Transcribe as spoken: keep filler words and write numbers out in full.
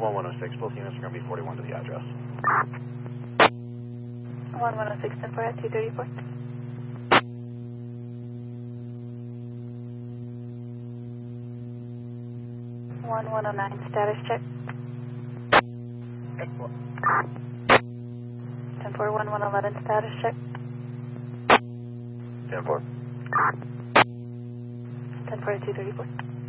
one one oh six, both units are going to be forty-one to the address. one one oh six, ten four at two thirty-four. one one oh nine, status check. ten four, one one eleven, status check. ten four. ten four at two thirty-four.